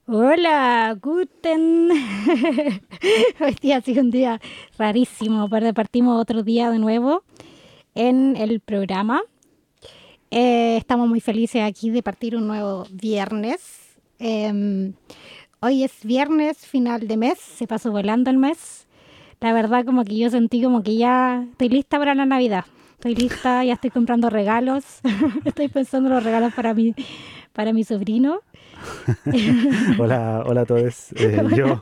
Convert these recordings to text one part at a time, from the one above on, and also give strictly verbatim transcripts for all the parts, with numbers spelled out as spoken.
Hola, Guten. Hoy día ha sido un día rarísimo, pero partimos otro día de nuevo en el programa. Eh, estamos muy felices aquí de partir un nuevo viernes. Eh, hoy es viernes, final de mes, se pasó volando el mes. La verdad como que yo sentí como que ya estoy lista para la Navidad. Estoy lista, ya estoy comprando regalos. Estoy pensando en los regalos para mi, para mi sobrino. Hola, hola a todos. Eh, yo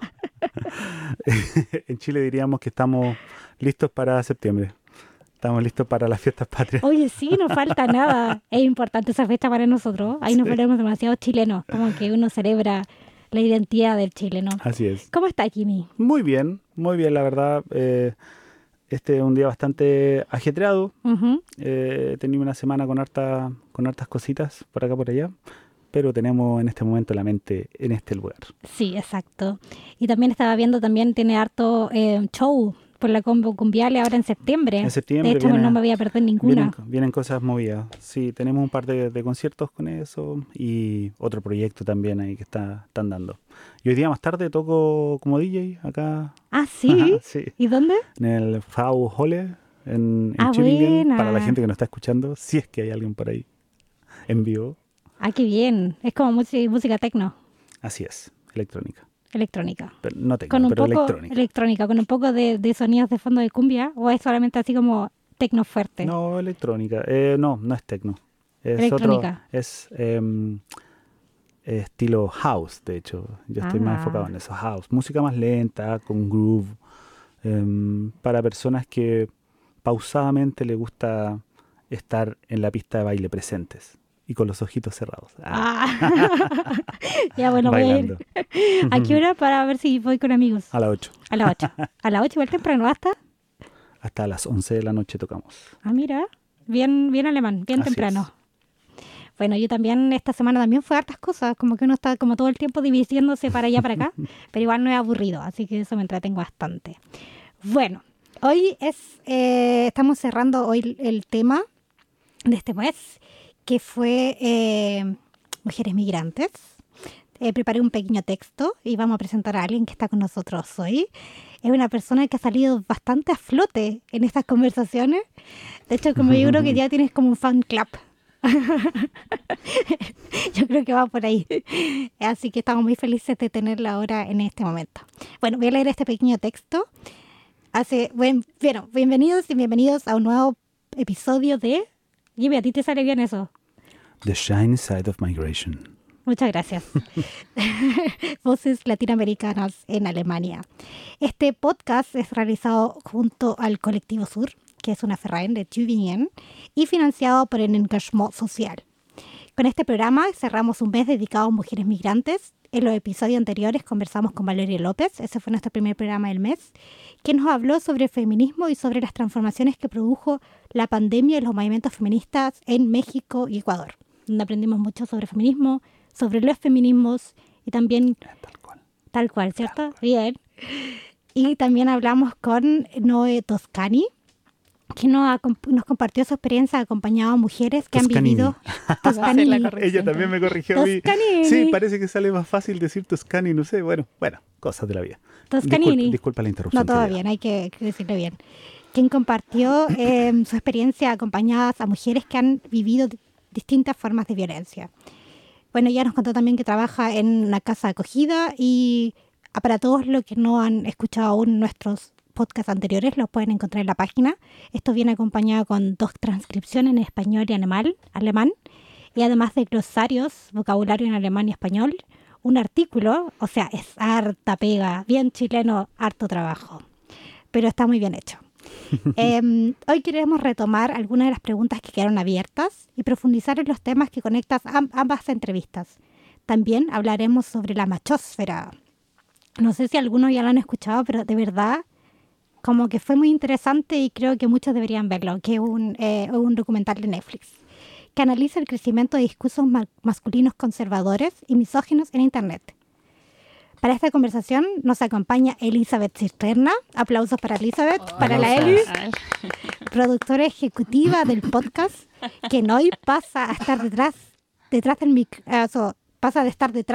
en Chile diríamos que estamos listos para septiembre. Estamos listos para las fiestas patrias. Oye, sí, no falta nada. Es importante esa fecha para nosotros. Ahí nos Sí, volvemos demasiado chilenos, como que uno celebra la identidad del chileno. así es. ¿Cómo está, Kimi? Muy bien, muy bien, la verdad. Eh, este es un día bastante ajetreado. Ujú. Eh, he tenido una semana con harta, con hartas cositas por acá por allá, pero tenemos en este momento la mente en este lugar. Sí, exacto. Y también estaba viendo, también tiene harto eh, show por la Combo Cumbiale ahora en septiembre. En De septiembre hecho, no viene, me voy a perder Vienen, ninguna. vienen cosas movidas. Sí, tenemos un par de, de conciertos con eso y otro proyecto también ahí que está, están dando. Y hoy día más tarde toco como D J acá, Ah, sí. sí, ¿Y dónde? en el Frau Holle en, en Ah, Tübingen, para la buena. gente que nos está escuchando, si es que hay alguien por ahí en vivo. Ah, qué bien. Es como música, música tecno, Así es, electrónica. electrónica. Pero no Con tecno, un pero poco electrónica. electrónica, con un poco de, de sonidos de fondo de cumbia, o es solamente así como tecno fuerte. No, electrónica. Eh, no, no es tecno. Es otro, Electrónica. es em, estilo house, de hecho. Yo estoy más enfocado Ah, en eso, house. Música más lenta, con groove, em, para personas que pausadamente le gusta estar en la pista de baile presentes y con los ojitos cerrados. Ah, ah. Ya bueno, voy a ir. bailando. ¿A qué hora para ver si voy con amigos? A las ocho. A las ocho. A las ocho igual temprano hasta. Hasta las once de la noche tocamos. Ah, mira. Bien, bien alemán, bien Así temprano. es. Bueno, yo también esta semana también fue hartas cosas, como que uno está como todo el tiempo dividiéndose para allá para acá, pero igual no es aburrido, así que eso me entretengo bastante. Bueno, hoy es, eh, estamos cerrando hoy el, el tema de este mes, que fue eh, mujeres migrantes. Eh, preparé un pequeño texto y vamos a presentar a alguien que está con nosotros hoy. Es una persona que ha salido bastante a flote en estas conversaciones. De hecho, como yo creo que ya tienes como un fan club. Yo creo que va por ahí. Así que estamos muy felices de tenerla ahora en este momento. Bueno, voy a leer este pequeño texto. Hace, buen, bueno, bienvenidos y bienvenidos a un nuevo episodio de... Jimmy, ¿a ti te sale bien eso? The Shiny Side of Migration. Muchas gracias. Voces latinoamericanas en Alemania. Este podcast es realizado junto al Colectivo Sur, que es una Verein de Tübingen, y financiado por el Engagement Social. Con este programa cerramos un mes dedicado a mujeres migrantes. En los episodios anteriores conversamos con Valeria López, ese fue nuestro primer programa del mes, quien nos habló sobre feminismo y sobre las transformaciones que produjo la pandemia y los movimientos feministas en México y Ecuador, donde aprendimos mucho sobre feminismo, sobre los feminismos y también Eh, Tal cual. tal cual, ¿cierto? Bien. Y también hablamos con Noé Toscani, que nos, acom- nos compartió su experiencia acompañado a mujeres que han Toscanini. vivido... Va a hacer la Toscanini. corrección. Ella también me corrigió a mí. Toscanini. Sí, parece que sale más fácil decir Toscani, no sé. Bueno, bueno, cosas de la vida. Toscanini. Disculpa, disculpa la interrupción. No, todo querida. bien, hay que, que decirlo bien. Quien compartió eh, su experiencia acompañadas a mujeres que han vivido di- distintas formas de violencia. Bueno, ella nos contó también que trabaja en una casa de acogida y ah, para todos los que no han escuchado aún nuestros podcasts anteriores, los pueden encontrar en la página. Esto viene acompañado con dos transcripciones en español y alemán, alemán y además de glosarios, vocabulario en alemán y español, un artículo, o sea, es harta pega, bien chileno, harto trabajo, pero está muy bien hecho. Eh, hoy queremos retomar algunas de las preguntas que quedaron abiertas y profundizar en los temas que conectan am- ambas entrevistas. También hablaremos sobre la machósfera. No sé si algunos ya lo han escuchado, pero de verdad como que fue muy interesante y creo que muchos deberían verlo, que es un, eh, un documental de Netflix que analiza el crecimiento de discursos ma- masculinos conservadores y misóginos en Internet. Para esta conversación nos acompaña Elizabeth Cisterna. Aplausos para Elizabeth, para la Eli, productora ejecutiva del podcast, quien hoy pasa a estar detrás, detrás del mic, eh, so, pasa de estar detrás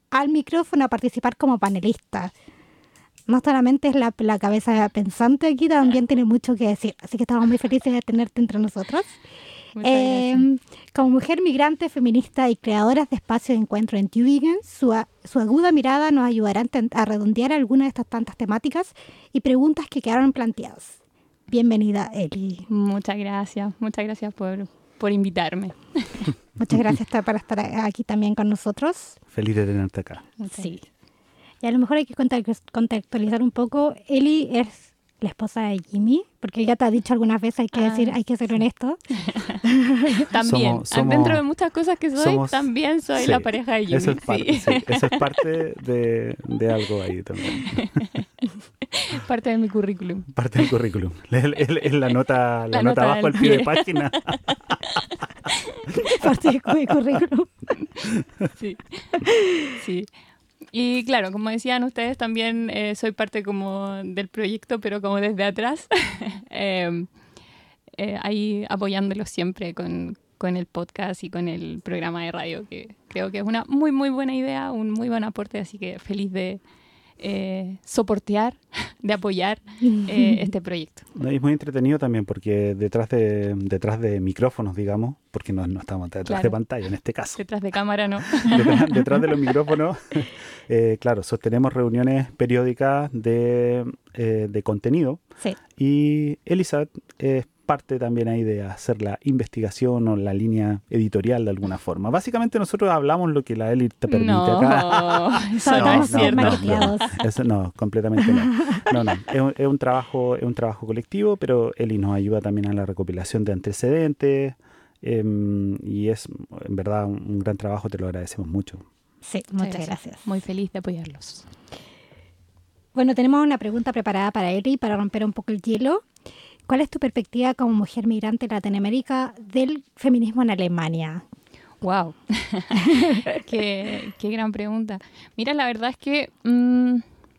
al micrófono a participar como panelista. No solamente es la, la cabeza pensante aquí, también tiene mucho que decir. Así que estamos muy felices de tenerte entre nosotros. Eh, como mujer migrante, feminista y creadora de espacios de encuentro en Tübingen, su, su aguda mirada nos ayudará a redondear algunas de estas tantas temáticas y preguntas que quedaron planteadas. Bienvenida, Eli. Muchas gracias, muchas gracias por, por invitarme. Muchas gracias por estar aquí también con nosotros. Feliz de tenerte acá. Sí. Y a lo mejor hay que contextualizar un poco. Eli es la esposa de Jimmy, porque él ya te ha dicho algunas veces, hay que ah, decir, hay que ser honesto. También, somos, somos, dentro de muchas cosas que soy, somos, también soy sí, la pareja de Jimmy. Eso es parte, sí. sí, eso es parte de, de algo ahí también. Parte de mi currículum. Parte del currículum. Es, es, es la nota, la la nota nota abajo al pie de página. Parte del currículum. Sí, sí. Y claro, como decían ustedes, también eh, soy parte como del proyecto, pero como desde atrás, eh, eh, ahí apoyándolos siempre con, con el podcast y con el programa de radio, que creo que es una muy, muy buena idea, un muy buen aporte, así que feliz de eh, soportear, de apoyar eh, este proyecto. No, y es muy entretenido también porque detrás de, detrás de micrófonos, digamos, porque no, no estamos detrás claro. de pantalla en este caso. Detrás de cámara, ¿no? Detrás, detrás de los micrófonos, eh, claro, sostenemos reuniones periódicas de, eh, de contenido. Sí. Y Elizabeth es parte también ahí de hacer la investigación o la línea editorial de alguna forma. Básicamente nosotros hablamos lo que la Eli te permite no, acá. Eso no, no, no es cierto. No, no, eso no, completamente no. No, no, es un, es un trabajo, es un trabajo colectivo, pero Eli nos ayuda también a la recopilación de antecedentes eh, y es en verdad un, un gran trabajo, te lo agradecemos mucho. Sí, muchas gracias. gracias. Muy feliz de apoyarlos. Bueno, tenemos una pregunta preparada para Eli para romper un poco el hielo. ¿Cuál es tu perspectiva como mujer migrante en Latinoamérica del feminismo en Alemania? ¡Wow! qué, qué gran pregunta. Mira, la verdad es que mmm,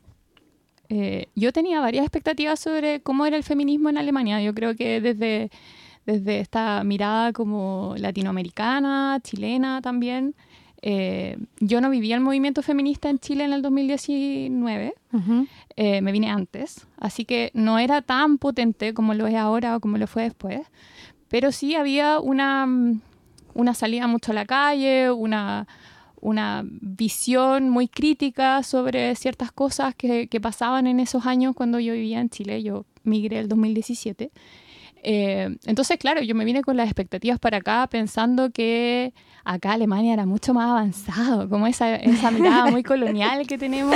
eh, yo tenía varias expectativas sobre cómo era el feminismo en Alemania. Yo creo que desde, desde esta mirada como latinoamericana, chilena también. Eh, yo no vivía el movimiento feminista en Chile en el dos mil diecinueve, uh-huh. eh, me vine antes, así que no era tan potente como lo es ahora o como lo fue después, pero sí había una, una salida mucho a la calle, una, una visión muy crítica sobre ciertas cosas que, que pasaban en esos años cuando yo vivía en Chile. Yo migré el dos mil diecisiete. Eh, entonces, claro, yo me vine con las expectativas para acá pensando que acá Alemania era mucho más avanzado, como esa, esa mirada muy colonial que tenemos.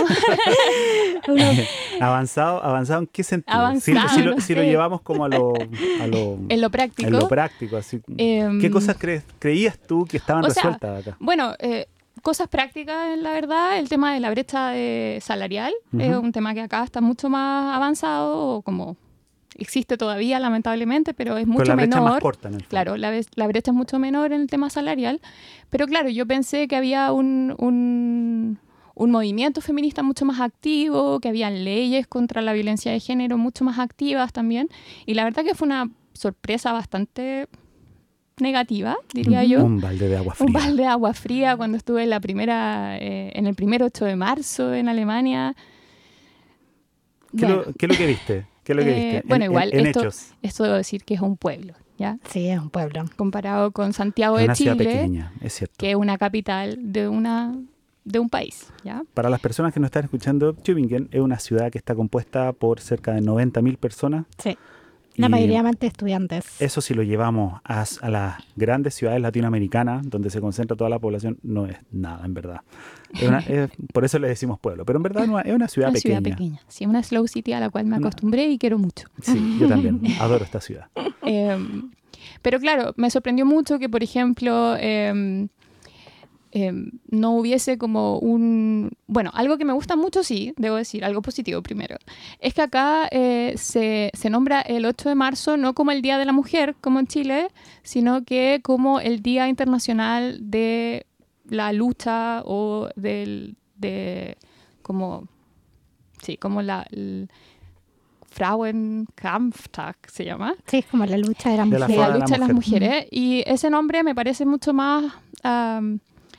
¿Avanzado? ¿Avanzado en qué sentido? Avanzado, si, si, lo, no si lo llevamos como a lo, a lo... En lo práctico. En lo práctico, así. Eh, ¿Qué cosas crees, creías tú que estaban resueltas acá? Bueno, eh, cosas prácticas, la verdad, el tema de la brecha de salarial uh-huh. es un tema que acá está mucho más avanzado, como... Existe todavía, lamentablemente, pero es mucho pero la brecha menor. Es más corta, en el fondo. Claro, la, la brecha es mucho menor en el tema salarial. Pero claro, yo pensé que había un, un, un movimiento feminista mucho más activo, que había leyes contra la violencia de género mucho más activas también. Y la verdad que fue una sorpresa bastante negativa, diría un, yo. Un balde de agua fría. Un balde de agua fría cuando estuve en, la primera, eh, en el primer ocho de marzo en Alemania. ¿Qué, bueno. lo, ¿Qué es lo que viste? ¿Qué es lo que eh, viste? Bueno, en, igual, en, en esto, hechos. esto debo decir que es un pueblo, ¿ya? Sí, es un pueblo. Comparado con Santiago es de una Chile, ciudad pequeña, es cierto. Que es una capital de, una, de un país, ¿ya? Para las personas que nos están escuchando, Tübingen es una ciudad que está compuesta por cerca de noventa mil personas. Sí. La mayoría de estudiantes. Eso si lo llevamos a, a las grandes ciudades latinoamericanas, donde se concentra toda la población, no es nada, en verdad. Es una, es, por eso le decimos pueblo, pero en verdad no, es una ciudad una pequeña. Una ciudad pequeña, sí, una slow city a la cual me acostumbré y quiero mucho. Sí, yo también, adoro esta ciudad. Eh, pero claro, me sorprendió mucho que, por ejemplo... Eh, Eh, no hubiese como un... Bueno, algo que me gusta mucho, sí, debo decir, algo positivo primero, es que acá eh, se, se nombra el ocho de marzo no como el Día de la Mujer, como en Chile, sino que como el Día Internacional de la Lucha o del... de como... Sí, como la... El, Frauenkampftag se llama. Sí, es como la lucha de, la de mujer. la, la lucha de de las mujeres. Y ese nombre me parece mucho más... Um,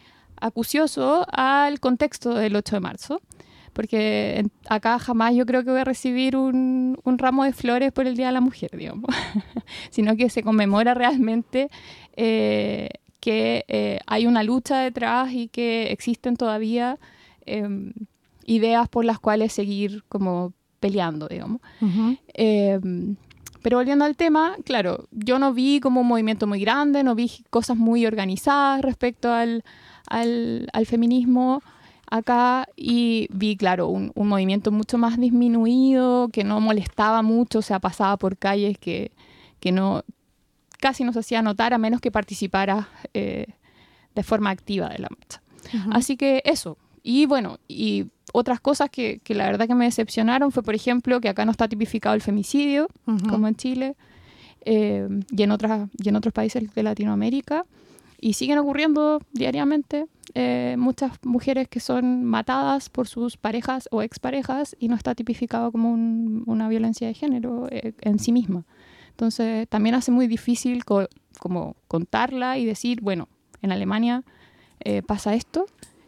acucioso al contexto del ocho de marzo, porque en, acá jamás yo creo que voy a recibir un, un ramo de flores por el Día de la Mujer, digamos, sino que se conmemora realmente eh, que eh, hay una lucha detrás y que existen todavía eh, ideas por las cuales seguir como peleando, digamos. Ujú. Eh, pero volviendo al tema, claro, yo no vi como un movimiento muy grande, no vi cosas muy organizadas respecto al, al, al feminismo acá, y vi, claro, un, un movimiento mucho más disminuido, que no molestaba mucho, o sea, pasaba por calles que, que no, casi no se hacía notar a menos que participara eh, de forma activa de la marcha. Ujú. Así que eso. Y bueno, y otras cosas que, que la verdad que me decepcionaron fue, por ejemplo, que acá no está tipificado el femicidio, Ujú. como en Chile, eh, y, en otras, y en otros países de Latinoamérica. Y siguen ocurriendo diariamente eh, muchas mujeres que son matadas por sus parejas o exparejas y no está tipificado como un- una violencia de género eh, en sí misma. Entonces también hace muy difícil co- como contarla y decir, bueno, en Alemania eh, pasa esto.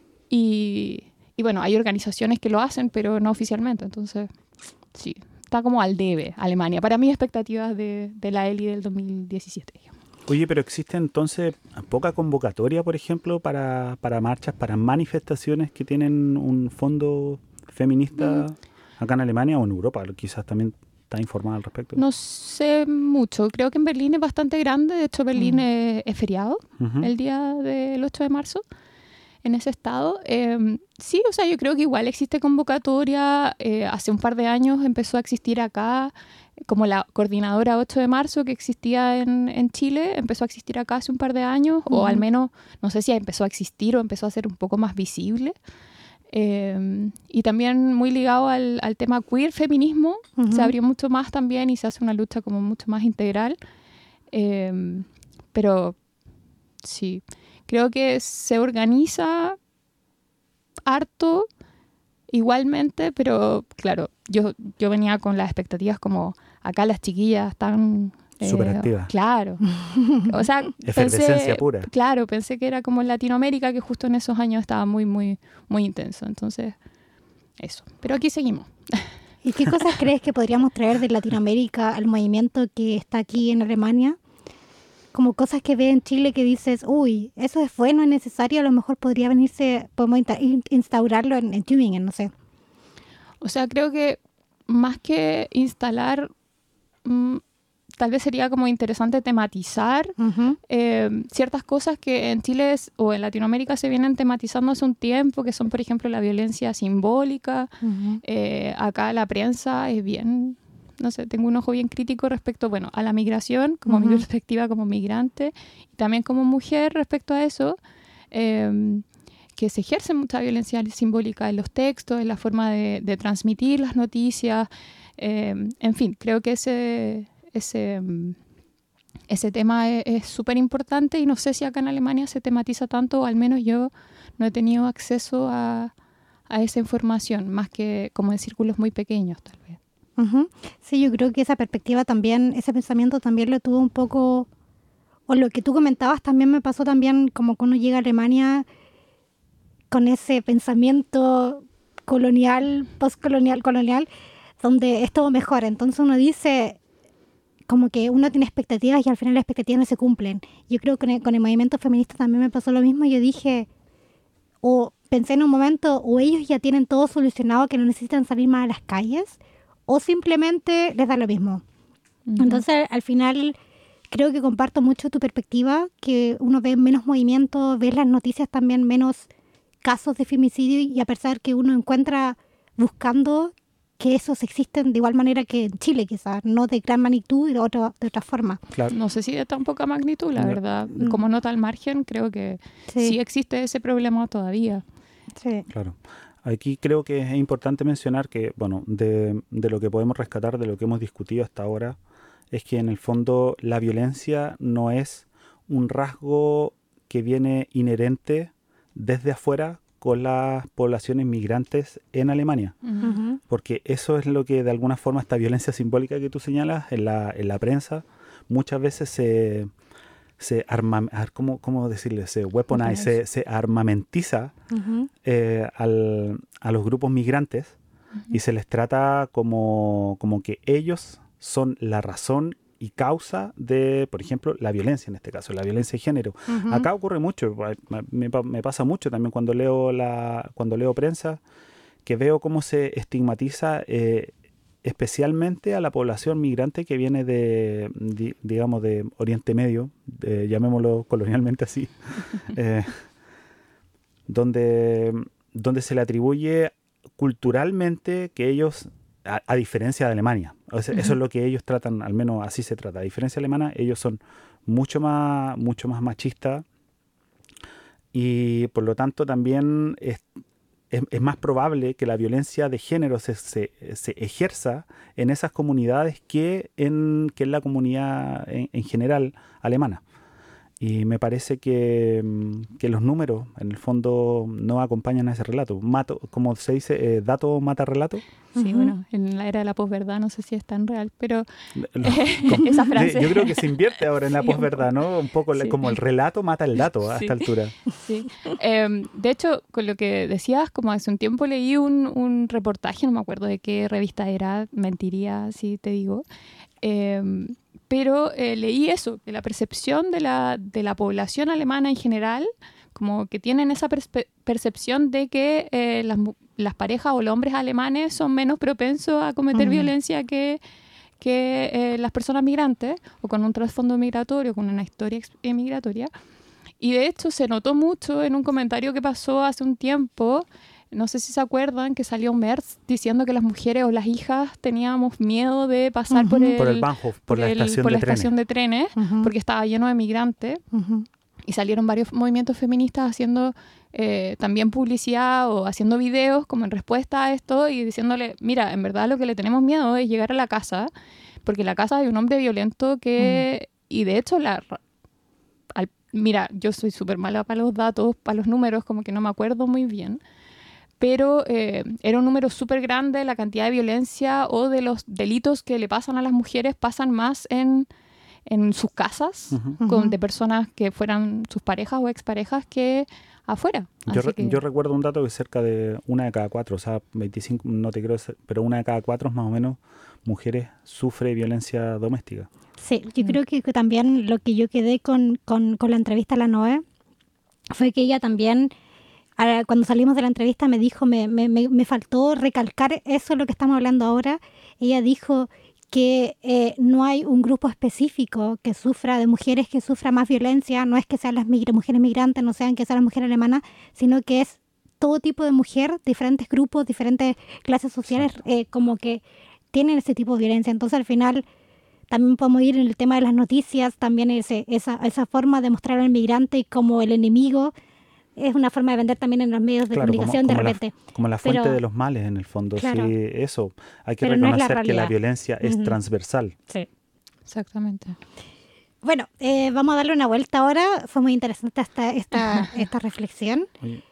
Y, y bueno, hay organizaciones que lo hacen, pero no oficialmente. Entonces, sí, está como al debe Alemania. Para mis expectativas de, de la Eli del dos mil diecisiete. digamos. Oye, pero existe entonces poca convocatoria, por ejemplo, para, para marchas, para manifestaciones que tienen un fondo feminista acá en Alemania o en Europa. Quizás también está informada al respecto. No sé mucho. Creo que en Berlín es bastante grande. De hecho, Berlín Mm. es, es feriado Ujú. el día del ocho de marzo en ese estado. Eh, sí, o sea, yo creo que igual existe convocatoria. Eh, hace un par de años empezó a existir acá como la coordinadora ocho de marzo que existía en, en Chile, empezó a existir acá hace un par de años, o Ujú. al menos, no sé si empezó a existir o empezó a ser un poco más visible. Eh, y también muy ligado al, al tema queer, feminismo, Ujú. se abrió mucho más también y se hace una lucha como mucho más integral. Eh, pero sí, creo que se organiza harto igualmente, pero claro, yo, yo venía con las expectativas como acá las chiquillas están... eh, Superactivas. Claro. O sea, Efervescencia pensé, pura. claro, pensé que era como en Latinoamérica, que justo en esos años estaba muy, muy, muy intenso. Entonces, eso. Pero aquí seguimos. ¿Y qué cosas crees que podríamos traer de Latinoamérica al movimiento que está aquí en Alemania? Como cosas que ve en Chile que dices, uy, eso es bueno, es necesario, a lo mejor podría venirse, podemos insta- in- instaurarlo en, en Tübingen, no sé. O sea, creo que más que instalar, mm, tal vez sería como interesante tematizar Ujú. eh, ciertas cosas que en Chile es- o en Latinoamérica se vienen tematizando hace un tiempo, que son, por ejemplo, la violencia simbólica. Ujú. Eh, acá la prensa es bien, no sé, tengo un ojo bien crítico respecto, bueno, a la migración, como mi Ujú. perspectiva como migrante, y también como mujer respecto a eso, eh, que se ejerce mucha violencia simbólica en los textos, en la forma de, de transmitir las noticias. Eh, en fin, creo que ese, ese, mm, ese tema es súper importante y no sé si acá en Alemania se tematiza tanto, o al menos yo no he tenido acceso a, a esa información, más que como en círculos muy pequeños, tal vez. Ujú. Sí, yo creo que esa perspectiva también, ese pensamiento también lo tuve un poco, o lo que tú comentabas también me pasó también como cuando llega a Alemania con ese pensamiento colonial, postcolonial, colonial, donde es todo mejor. Entonces uno dice como que uno tiene expectativas y al final las expectativas no se cumplen. Yo creo que con el, con el movimiento feminista también me pasó lo mismo. Yo dije, o pensé en un momento, o ellos ya tienen todo solucionado que no necesitan salir más a las calles, o simplemente les da lo mismo. Ujú. Entonces, al final, creo que comparto mucho tu perspectiva, que uno ve menos movimientos, ve las noticias también menos casos de femicidio, y a pesar que uno encuentra buscando que esos existen de igual manera que en Chile, quizás, no de gran magnitud y de otra, de otra forma. Claro. No sé si de tan poca magnitud, la No. verdad. Mm. Como nota al margen, creo que sí. Sí, existe ese problema todavía. sí. Claro. Aquí creo que es importante mencionar que, bueno, de, de lo que podemos rescatar, de lo que hemos discutido hasta ahora, es que en el fondo la violencia no es un rasgo que viene inherente desde afuera con las poblaciones migrantes en Alemania. Ujú. Ujú. Porque eso es lo que de alguna forma, esta violencia simbólica que tú señalas en la, en la prensa, muchas veces se, se arma, ¿cómo, cómo decirle? Se weaponize, se, se armamentiza uh-huh. eh, al, a los grupos migrantes uh-huh. y se les trata como, como que ellos son la razón y causa de, por ejemplo, la violencia en este caso, la violencia de género. Uh-huh. Acá ocurre mucho, me, me pasa mucho también cuando leo, la, cuando leo prensa, que veo cómo se estigmatiza eh, especialmente a la población migrante que viene de, de digamos, de Oriente Medio, de, llamémoslo colonialmente así, eh, donde, donde se le atribuye culturalmente que ellos, a, a diferencia de Alemania, o sea, uh-huh. eso es lo que ellos tratan, al menos así se trata, a diferencia de Alemania, ellos son mucho más, mucho más machistas y por lo tanto también es, Es, es más probable que la violencia de género se, se, se ejerza en esas comunidades que en, que en la comunidad en, en general alemana. Y me parece que, que los números, en el fondo, no acompañan a ese relato. Mato, como se dice, eh, dato mata relato. Sí, uh-huh. bueno, en la era de la posverdad no sé si es tan real, pero no, como, esa frase... Yo creo que se invierte ahora en la sí, posverdad, ¿no? Un poco sí. como el relato mata el dato a sí. esta altura. Sí. Eh, de hecho, con lo que decías, como hace un tiempo leí un, un reportaje, no me acuerdo de qué revista era, mentiría si te digo, eh, pero eh, leí eso, que la percepción de la, de la población alemana en general, como que tienen esa perspe- percepción de que eh, las, las parejas o los hombres alemanes son menos propensos a cometer uh-huh. violencia que, que eh, las personas migrantes o con un trasfondo migratorio, con una historia ex- migratoria. Y de hecho se notó mucho en un comentario que pasó hace un tiempo, no sé si se acuerdan, que salió Merz diciendo que las mujeres o las hijas teníamos miedo de pasar uh-huh. por el, por el Bahnhof, por, por la, el, estación, por de la estación de trenes, uh-huh. porque estaba lleno de migrantes. Uh-huh. Y salieron varios movimientos feministas haciendo eh, también publicidad o haciendo videos como en respuesta a esto y diciéndole, mira, en verdad lo que le tenemos miedo es llegar a la casa, porque en la casa hay un hombre violento que... Uh-huh. Y de hecho, la, al, mira, yo soy súper mala para los datos, para los números, como que no me acuerdo muy bien, pero eh, era un número súper grande, la cantidad de violencia o de los delitos que le pasan a las mujeres pasan más en... en sus casas, uh-huh. con, de personas que fueran sus parejas o exparejas que afuera. Yo, Así re, que... yo recuerdo un dato que cerca de una de cada cuatro, o sea, veinticinco, no te quiero decir, pero una de cada cuatro más o menos mujeres sufre violencia doméstica. Sí, yo mm. creo que, que también lo que yo quedé con, con, con la entrevista a la Noé fue que ella también, cuando salimos de la entrevista me dijo, me, me, me, me faltó recalcar eso, lo que estamos hablando ahora. Ella dijo que eh, no hay un grupo específico que sufra, de mujeres que sufra más violencia, no es que sean las migra- mujeres migrantes, no sean que sean las mujeres alemanas, sino que es todo tipo de mujer, diferentes grupos, diferentes clases sociales, eh, como que tienen ese tipo de violencia. Entonces al final también podemos ir en el tema de las noticias, también ese, esa, esa forma de mostrar al migrante como el enemigo, es una forma de vender también en los medios de claro, comunicación como, como de repente. La, como la fuente pero, de los males, en el fondo. Claro, sí, eso. Hay que reconocer no la que la violencia uh-huh. es transversal. Sí, exactamente. Bueno, eh, vamos a darle una vuelta ahora. Fue muy interesante esta, esta, esta reflexión.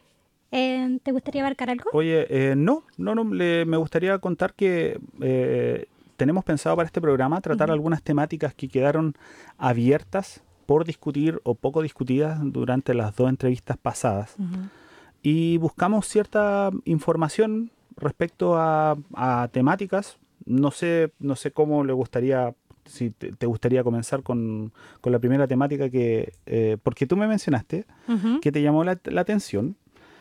Eh, ¿Te gustaría abarcar algo? Oye, eh, no, no, no le, me gustaría contar que eh, tenemos pensado para este programa tratar uh-huh. algunas temáticas que quedaron abiertas por discutir o poco discutidas durante las dos entrevistas pasadas. Uh-huh. Y buscamos cierta información respecto a, a temáticas. No sé, no sé cómo le gustaría, si te, te gustaría comenzar con, con la primera temática que, eh, porque tú me mencionaste, uh-huh. que te llamó la, la atención,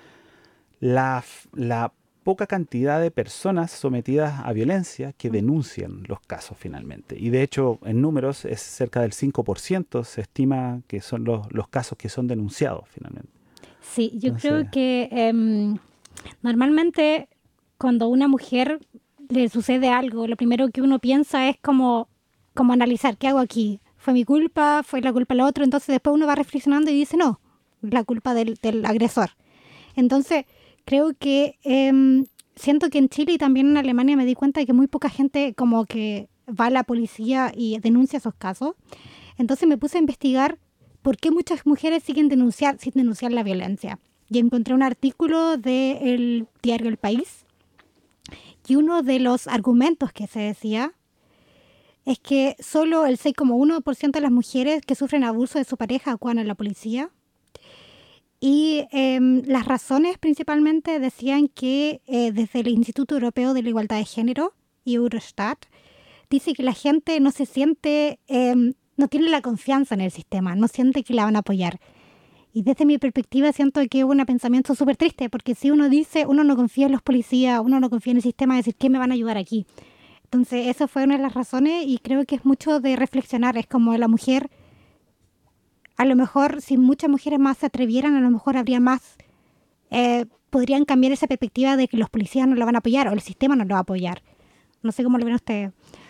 la, la poca cantidad de personas sometidas a violencia que denuncian los casos finalmente. Y de hecho, en números, es cerca del cinco por ciento se estima que son los, los casos que son denunciados finalmente. Sí, yo Entonces, creo que eh, normalmente cuando a una mujer le sucede algo, lo primero que uno piensa es como, como analizar, ¿qué hago aquí? ¿Fue mi culpa? ¿Fue la culpa del otro? Entonces después uno va reflexionando y dice, no, la culpa del, del agresor. Entonces, creo que eh, siento que en Chile y también en Alemania me di cuenta de que muy poca gente como que va a la policía y denuncia esos casos. Entonces me puse a investigar por qué muchas mujeres siguen denunciar, sin denunciar la violencia. Y encontré un artículo del diario El País y uno de los argumentos que se decía es que solo el seis coma uno por ciento de las mujeres que sufren abuso de su pareja acuden a la policía. Y eh, las razones principalmente decían que eh, desde el Instituto Europeo de la Igualdad de Género y Eurostat, dice que la gente no se siente, eh, no tiene la confianza en el sistema, no siente que la van a apoyar. Y desde mi perspectiva siento que es un pensamiento súper triste, porque si uno dice, uno no confía en los policías, uno no confía en el sistema, decir, ¿qué me van a ayudar aquí? Entonces, esa fue una de las razones y creo que es mucho de reflexionar. Es como la mujer, a lo mejor, si muchas mujeres más se atrevieran, a lo mejor habría más, eh, podrían cambiar esa perspectiva de que los policías no lo van a apoyar o el sistema no lo va a apoyar. No sé cómo lo ven ustedes.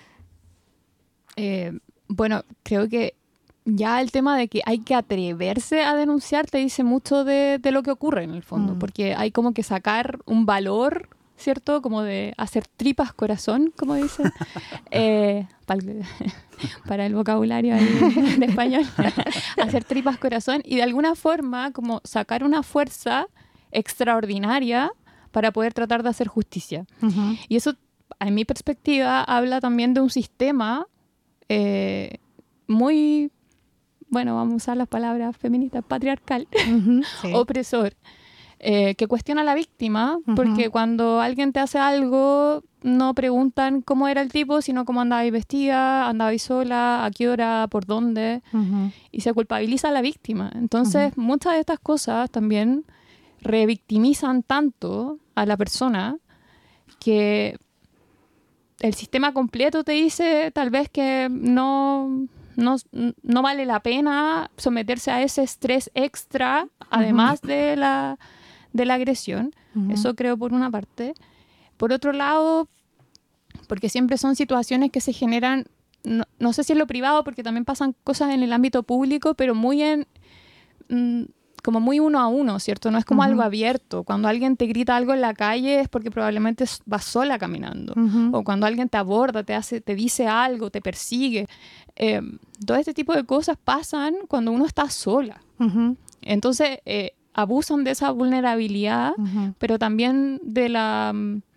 Eh, bueno, creo que ya el tema de que hay que atreverse a denunciar te dice mucho de, de lo que ocurre en el fondo, mm. porque hay como que sacar un valor, ¿cierto? Como de hacer tripas corazón, como dicen, eh, para, el, para el vocabulario ahí de español, hacer tripas corazón y de alguna forma como sacar una fuerza extraordinaria para poder tratar de hacer justicia. Uh-huh. Y eso, en mi perspectiva, habla también de un sistema eh, muy, bueno, vamos a usar las palabras feministas, patriarcal, uh-huh, sí. opresor. Eh, que cuestiona a la víctima, uh-huh. porque cuando alguien te hace algo, no preguntan cómo era el tipo, sino cómo andaba ahí vestida, andaba ahí sola, a qué hora, por dónde, uh-huh. y se culpabiliza a la víctima. Entonces, uh-huh. muchas de estas cosas también revictimizan tanto a la persona que el sistema completo te dice tal vez que no... No, no vale la pena someterse a ese estrés extra, además uh-huh. de la... de la agresión, uh-huh. eso creo por una parte. Por otro lado, porque siempre son situaciones que se generan, no, no sé si en lo privado, porque también pasan cosas en el ámbito público, pero muy en, mm, como muy uno a uno, ¿cierto? No es como uh-huh. algo abierto. Cuando alguien te grita algo en la calle es porque probablemente vas sola caminando. Uh-huh. O cuando alguien te aborda, te hace, te dice algo, te persigue. Eh, todo este tipo de cosas pasan cuando uno está sola. Uh-huh. Entonces, eh, abusan de esa vulnerabilidad, uh-huh. pero también de la,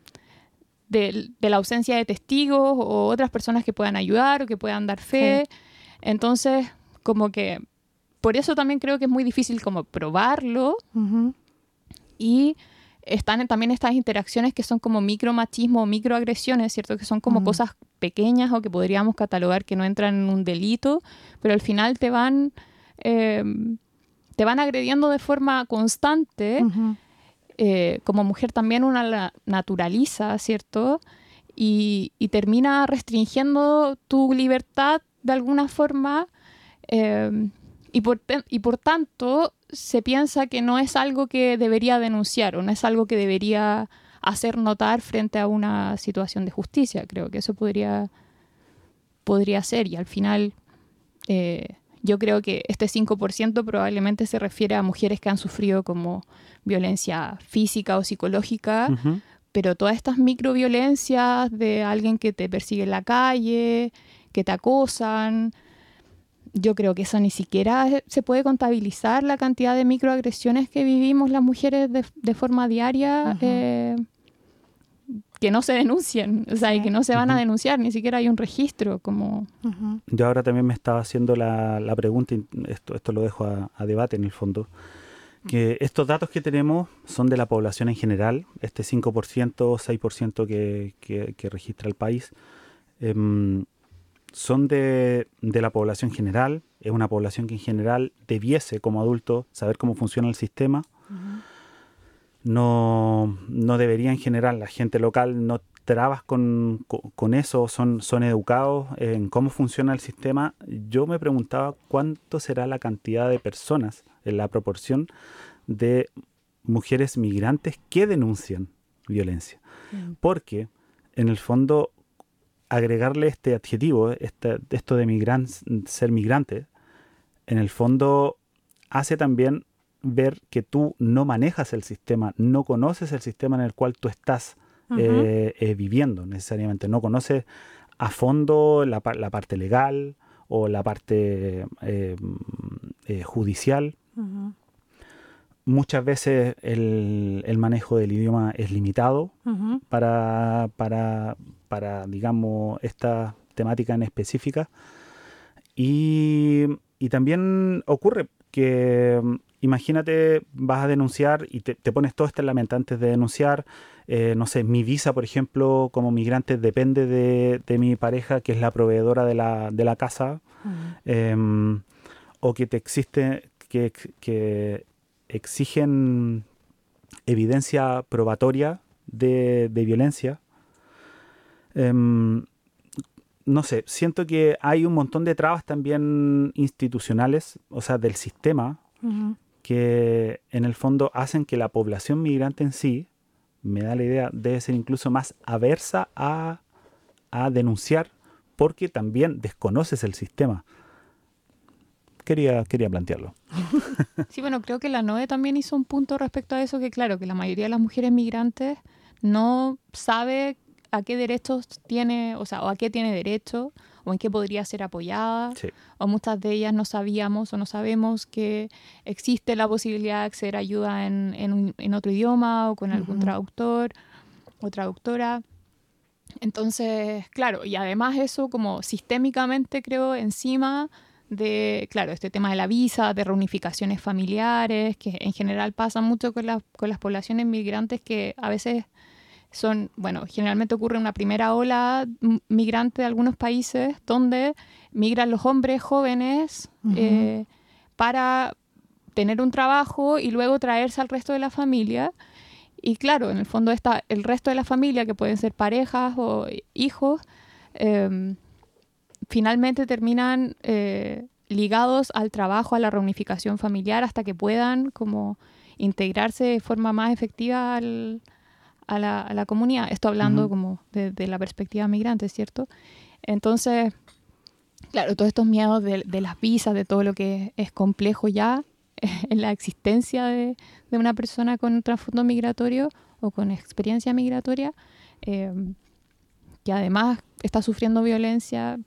de, de la ausencia de testigos o otras personas que puedan ayudar o que puedan dar fe. Sí. Entonces, como que por eso también creo que es muy difícil como probarlo. Uh-huh. Y están también estas interacciones que son como micromachismo o microagresiones, ¿cierto? Que son como uh-huh. cosas pequeñas o que podríamos catalogar que no entran en un delito, pero al final te van... Eh, te van agrediendo de forma constante, uh-huh. eh, como mujer también una la naturaliza, ¿cierto? Y, y termina restringiendo tu libertad de alguna forma eh, y, por te- y por tanto se piensa que no es algo que debería denunciar o no es algo que debería hacer notar frente a una situación de justicia. Creo que eso podría, podría ser y al final... Eh, Yo creo que este cinco por ciento probablemente se refiere a mujeres que han sufrido como violencia física o psicológica, uh-huh. pero todas estas microviolencias de alguien que te persigue en la calle, que te acosan, yo creo que eso ni siquiera se puede contabilizar la cantidad de microagresiones que vivimos las mujeres de, de forma diaria, uh-huh. eh, que no se denuncian, o sea, sí. y que no se van uh-huh. a denunciar, ni siquiera hay un registro como... Uh-huh. Yo ahora también me estaba haciendo la, la pregunta, y esto, esto lo dejo a, a debate en el fondo, que estos datos que tenemos son de la población en general, este cinco por ciento, seis por ciento que, que, que registra el país, eh, son de, de la población general, es una población que en general debiese como adulto saber cómo funciona el sistema. Uh-huh. No, no debería en general, la gente local no trabas con, con, con eso, son, son educados en cómo funciona el sistema. Yo me preguntaba cuánto será la cantidad de personas, en la proporción de mujeres migrantes que denuncian violencia. Mm. Porque, en el fondo, agregarle este adjetivo, este, esto de migran, ser migrante, en el fondo hace también ver que tú no manejas el sistema, no conoces el sistema en el cual tú estás uh-huh. eh, eh, viviendo necesariamente, no conoces a fondo la, la parte legal o la parte eh, eh, judicial. Uh-huh. Muchas veces el, el manejo del idioma es limitado uh-huh. para, para, para, digamos, esta, temáticas en específica. Y, y también ocurre que, imagínate, vas a denunciar y te, te pones todo este en la mente antes de denunciar. Eh, no sé, mi visa, por ejemplo, como migrante depende de, de mi pareja, que es la proveedora de la, de la casa. Uh-huh. eh, o que te existe, que, que exigen evidencia probatoria de, de violencia. Eh, no sé, siento que hay un montón de trabas también institucionales, o sea, del sistema, uh-huh. que en el fondo hacen que la población migrante en sí, me da la idea, debe ser incluso más aversa a, a denunciar porque también desconoces el sistema. Quería, quería plantearlo. Sí, bueno, creo que la N O E también hizo un punto respecto a eso, que claro, que la mayoría de las mujeres migrantes no sabe a qué derechos tiene, o sea, o a qué tiene derecho, o en qué podría ser apoyada, sí. o muchas de ellas no sabíamos o no sabemos que existe la posibilidad de acceder a ayuda en, en, un, en otro idioma, o con algún uh-huh. traductor o traductora. Entonces, claro, y además eso como sistémicamente creo encima de, claro, este tema de la visa, de reunificaciones familiares, que en general pasa mucho con, la, con las poblaciones migrantes que a veces son, bueno, generalmente ocurre una primera ola migrante de algunos países donde migran los hombres jóvenes uh-huh. eh, para tener un trabajo y luego traerse al resto de la familia. Y claro, en el fondo está el resto de la familia, que pueden ser parejas o hijos, eh, finalmente terminan eh, ligados al trabajo, a la reunificación familiar, hasta que puedan como integrarse de forma más efectiva al, a, la, a la comunidad. Esto hablando uh-huh. como de, de la perspectiva migrante, ¿cierto? Entonces, claro, todos estos miedos de, de las visas, de todo lo que es complejo ya en la existencia de, de una persona con un trasfondo migratorio o con experiencia migratoria, eh, que además está sufriendo violencia.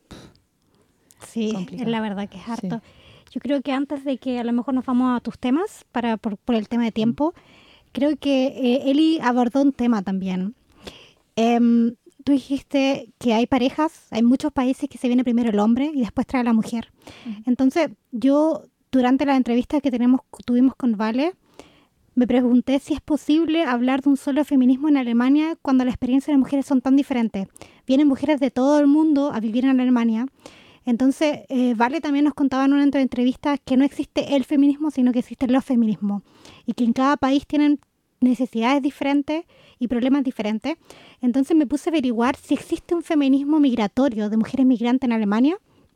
Sí, complicado. La verdad que es harto. Sí. Yo creo que antes de que a lo mejor nos vamos a tus temas, para por, por el tema de tiempo, mm. creo que eh, Eli abordó un tema también. Eh, tú dijiste que hay parejas, hay muchos países que se viene primero el hombre y después trae la mujer. Mm. Entonces, yo durante la entrevista que tenemos, tuvimos con Vale, me pregunté si es posible hablar de un solo feminismo en Alemania cuando las experiencias de las mujeres son tan diferentes. Vienen mujeres de todo el mundo a vivir en Alemania. Entonces, eh, Vale también nos contaba en una entrevista que no existe el feminismo, sino que existen los feminismos. Y que en cada país tienen necesidades diferentes y problemas diferentes. Entonces me puse a averiguar si existe un feminismo migratorio de mujeres migrantes en Alemania.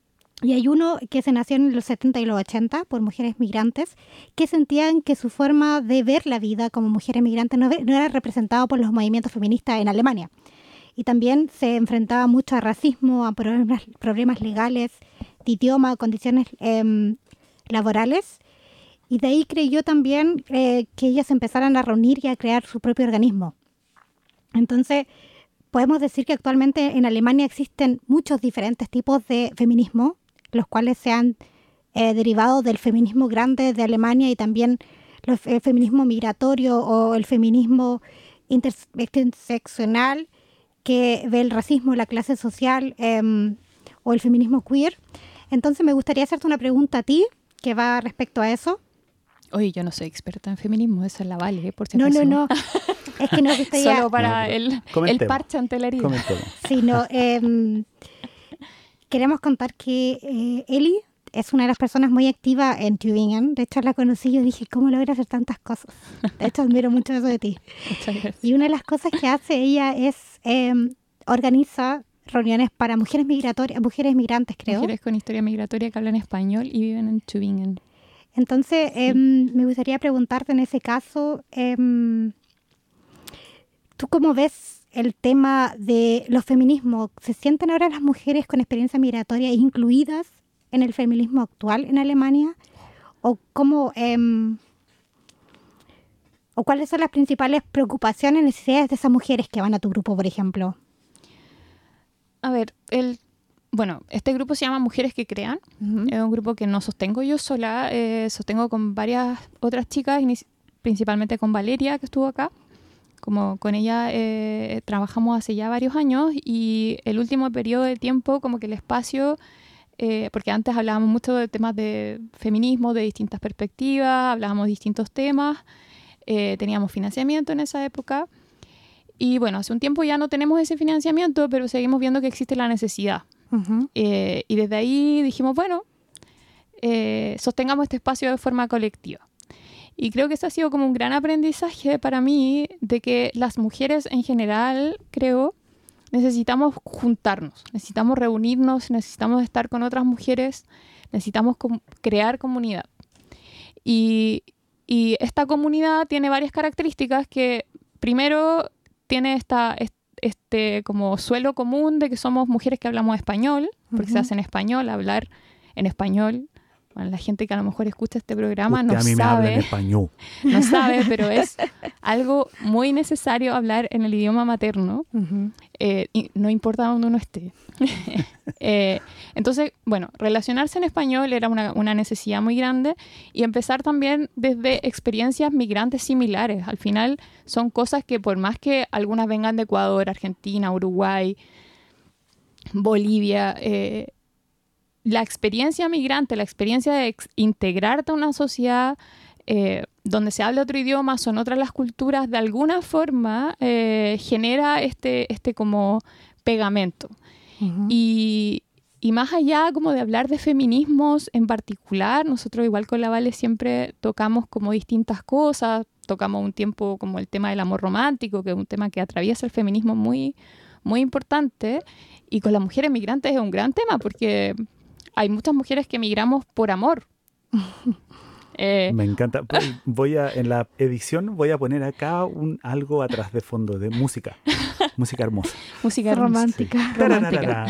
Y hay uno que se nació en los setenta y los ochenta por mujeres migrantes que sentían que su forma de ver la vida como mujeres migrantes no, no era representada por los movimientos feministas en Alemania. Y también se enfrentaba mucho a racismo, a problemas, problemas legales, de idioma, condiciones eh, laborales. Y de ahí creyó también eh, que ellas empezaran a reunir y a crear su propio organismo. Entonces, podemos decir que actualmente en Alemania existen muchos diferentes tipos de feminismo, los cuales se han eh, derivado del feminismo grande de Alemania y también los, el feminismo migratorio o el feminismo interse- interseccional que ve el racismo, la clase social eh, o el feminismo queer. Entonces me gustaría hacerte una pregunta a ti que va respecto a eso. Oye, yo no soy experta en feminismo, esa es la Vale, ¿eh? Por si no, acaso. no, no, es que nos gustaría... Solo para no, el, el parche ante la herida. Sí, no, eh, queremos contar que eh, Eli es una de las personas muy activas en Tübingen. De hecho, la conocí y yo dije, ¿cómo logra hacer tantas cosas? De hecho, admiro mucho eso de ti. Muchas gracias. Y una de las cosas que hace ella es eh, organiza reuniones para mujeres migratorias, mujeres migrantes, creo. Mujeres con historia migratoria que hablan español y viven en Tübingen. Entonces, sí. eh, me gustaría preguntarte en ese caso, eh, ¿tú cómo ves el tema de los feminismos? ¿Se sienten ahora las mujeres con experiencia migratoria incluidas en el feminismo actual en Alemania? ¿O cómo, eh, o cuáles son las principales preocupaciones y necesidades de esas mujeres que van a tu grupo, por ejemplo? A ver, el, bueno, este grupo se llama Mujeres que Crean. Uh-huh. Es un grupo que no sostengo yo sola, eh, sostengo con varias otras chicas, principalmente con Valeria, que estuvo acá, como con ella eh, trabajamos hace ya varios años y el último periodo de tiempo como que el espacio, eh, porque antes hablábamos mucho de temas de feminismo, de distintas perspectivas, hablábamos de distintos temas, eh, teníamos financiamiento en esa época y bueno, hace un tiempo ya no tenemos ese financiamiento, pero seguimos viendo que existe la necesidad. Uh-huh. eh, y desde ahí dijimos, bueno, eh, sostengamos este espacio de forma colectiva. Y creo que eso ha sido como un gran aprendizaje para mí de que las mujeres en general, creo, necesitamos juntarnos, necesitamos reunirnos, necesitamos estar con otras mujeres, necesitamos com- crear comunidad. Y, y esta comunidad tiene varias características que, primero, tiene esta, este como suelo común de que somos mujeres que hablamos español, porque uh-huh. se hace en español, hablar en español. Bueno, la gente que a lo mejor escucha este programa Usted no a mí sabe, me habla en español. No sabe, pero es algo muy necesario hablar en el idioma materno, uh-huh. eh, y no importa dónde uno esté. eh, entonces, bueno, relacionarse en español era una, una necesidad muy grande y empezar también desde experiencias migrantes similares. Al final son cosas que por más que algunas vengan de Ecuador, Argentina, Uruguay, Bolivia, eh, la experiencia migrante, la experiencia de ex- integrarte a una sociedad eh, donde se habla otro idioma, son otras las culturas, de alguna forma eh, genera este, este como pegamento. Uh-huh. Y, y más allá como de hablar de feminismos en particular, nosotros igual con la Vale siempre tocamos como distintas cosas, tocamos un tiempo como el tema del amor romántico, que es un tema que atraviesa el feminismo muy, muy importante, y con las mujeres migrantes es un gran tema porque hay muchas mujeres que migramos por amor. eh, Me encanta. Voy a, en la edición voy a poner acá un, algo atrás de fondo de música. Música hermosa. Música romántica. Sí. romántica.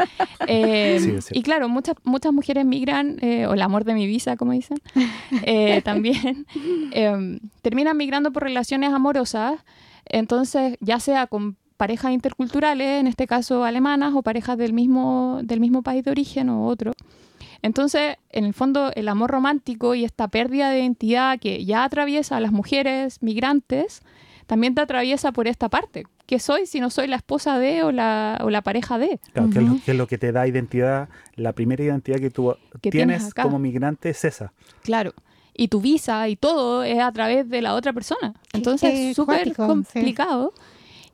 eh, sí, y claro, muchas, muchas mujeres migran, eh, o el amor de mi vida, como dicen, eh, también eh, terminan migrando por relaciones amorosas. Entonces, ya sea con parejas interculturales, en este caso alemanas, o parejas del mismo, del mismo país de origen o otro. Entonces, en el fondo, el amor romántico y esta pérdida de identidad que ya atraviesa a las mujeres migrantes, también te atraviesa por esta parte. ¿Qué soy si no soy la esposa de o la, o la pareja de? Claro, uh-huh. que, es lo, que es lo que te da identidad, la primera identidad que tú que tienes, tienes como migrante es esa. Claro. Y tu visa y todo es a través de la otra persona. Entonces, es súper complicado. Sí.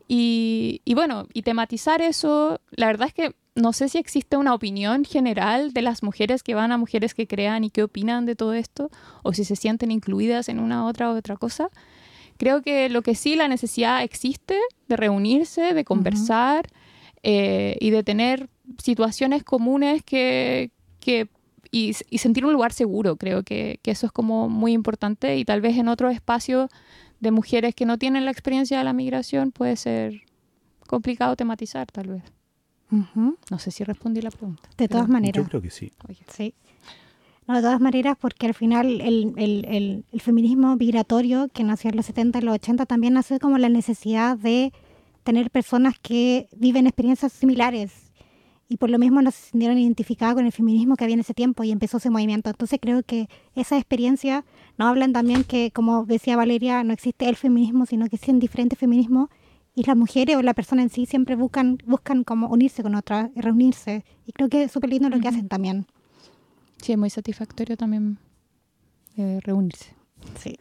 Y, y bueno, y tematizar eso, la verdad es que no sé si existe una opinión general de las mujeres que van a mujeres que crean y qué opinan de todo esto, o si se sienten incluidas en una otra u otra cosa. Creo que lo que sí, la necesidad existe de reunirse, de conversar uh-huh. eh, y de tener situaciones comunes que, que, y, y sentir un lugar seguro. Creo que, que eso es como muy importante y tal vez en otros espacios de mujeres que no tienen la experiencia de la migración puede ser complicado tematizar, tal vez. Uh-huh. No sé si respondí la pregunta. De todas pero, maneras. Yo creo que sí. Oye. Sí. No, de todas maneras, porque al final el, el, el, el feminismo migratorio que nació en los setenta y los ochenta también nació como la necesidad de tener personas que viven experiencias similares y por lo mismo no se sintieron identificadas con el feminismo que había en ese tiempo y empezó ese movimiento. Entonces creo que esa experiencia nos hablan también que, como decía Valeria, no existe el feminismo, sino que existen diferentes feminismos y las mujeres o la persona en sí siempre buscan buscan como unirse con otras, reunirse. Y creo que es súper lindo lo uh-huh. que hacen también. Sí, es muy satisfactorio también eh, reunirse. Sí.